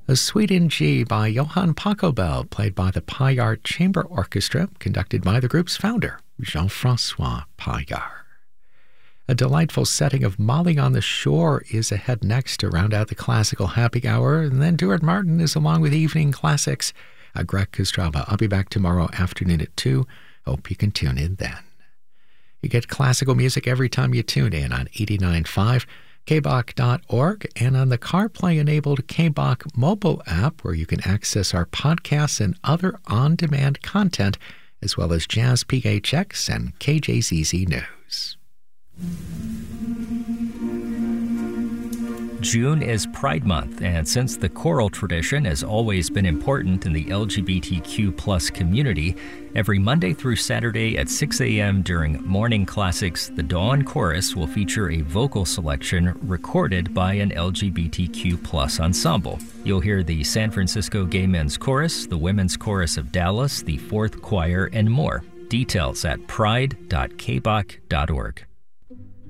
A Suite in G by Johann Pachelbel, played by the Paillard Chamber Orchestra, conducted by the group's founder, Jean-François Paillard. A delightful setting of Molly on the Shore is ahead next to round out the classical happy hour, and then Duard Martin is along with evening classics. Greg Kostraba. I'll be back tomorrow afternoon at 2. Hope you can tune in then. You get classical music every time you tune in on 89.5, kbach.org, and on the CarPlay-enabled KBach mobile app, where you can access our podcasts and other on-demand content, as well as Jazz PHX and KJZZ News. June is Pride Month, and since the choral tradition has always been important in the LGBTQ+ community, every Monday through Saturday at 6 a.m. during Morning Classics, the Dawn Chorus will feature a vocal selection recorded by an LGBTQ+ ensemble. You'll hear the San Francisco Gay Men's Chorus, the Women's Chorus of Dallas, the Fourth Choir, and more. Details at pride.kbach.org.